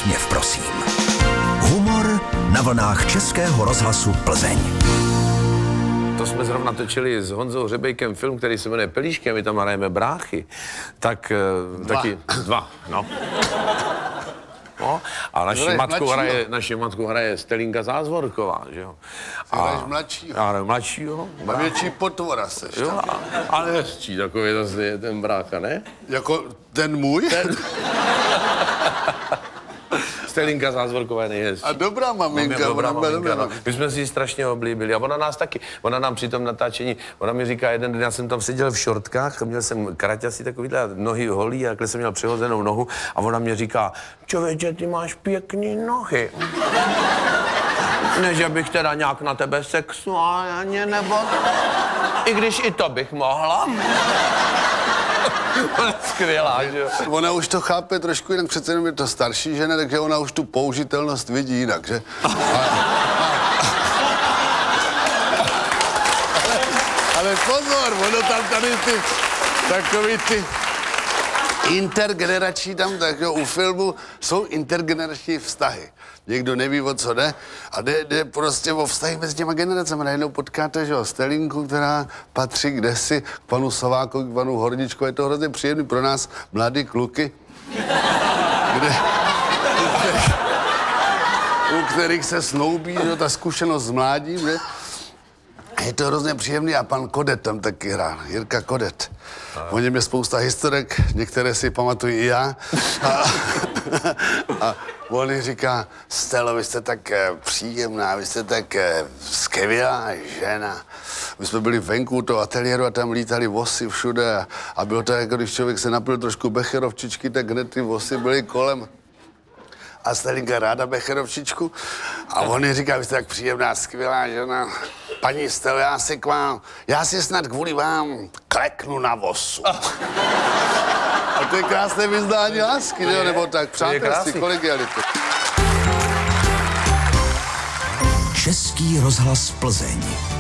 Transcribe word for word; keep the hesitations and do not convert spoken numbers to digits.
úsměv, prosím. Humor na vlnách Českého rozhlasu Plzeň. To jsme zrovna točili s Honzou Řebejkem film, který se jmenuje Pelíšky, a my tam hrajeme bráchy. Tak dva. taky dva, no. No, a naši matku, hraje, naši matku hraje Stelínka Zázvorková, že jo. A hraješ mladšího. Já hraju mladšího. A větší potvora seš. Jo, a, ale hezčí, takový zase je ten brácha, ne? Jako ten můj? Ten... Stelínka Zázvorková je nejhezčí. A dobrá maminka. No, dobrá maminka, dobrá. no. My jsme si ji strašně oblíbili a ona nás taky. Ona nám při tom natáčení, ona mi říká, jeden den já jsem tam seděl v šortkách, měl jsem kraťasy takovýhle, nohy holí, a takhle jsem měl přehozenou nohu a ona mě říká, člověče, ty máš pěkný nohy. Ne, že bych teda nějak na tebe sexuálně, nebo... I když i to bych mohla. Skvělá, že jo. Ona už to chápe trošku jinak, přece jenom je to starší žena, takže ona už tu použitelnost vidí jinak, že? A, a, ale, ale pozor, ono tam tady ty, takový ty intergenerační tam, tak jo, u filmu jsou intergenerační vztahy. Někdo neví, o co jde, a jde, jde prostě o vztahy mezi těma generacemi. Najednou potkáte, že jo, Stelínku, která patří kdesi k panu Sovákovi, k panu Horničkovi. Je to hrozně příjemný pro nás, mladý kluky, kde, u kterých se snoubí, že, ta zkušenost s mládím, že? Je to hrozně příjemný a pan Kodet tam taky hrál, Jirka Kodet. O něm je spousta historek, některé si pamatuju i já. A, a on říká, Stelo, vy jste tak příjemná, vy jste tak skvělá žena. My jsme byli venku toho ateliéru a tam lítali vosy všude a, a bylo to jako, když člověk se napil trošku becherovčičky, tak hned ty vosy byly kolem. A Stelinka ráda becherovčičku a on jí říká, vy jste tak příjemná, skvělá žena. Paní Stelo, já si k vám, já si snad kvůli vám kleknu na vosu. A to je krásné vyznání lásky, ne? Nebo tak přátelství, kolegiality. Český rozhlas Plzeň.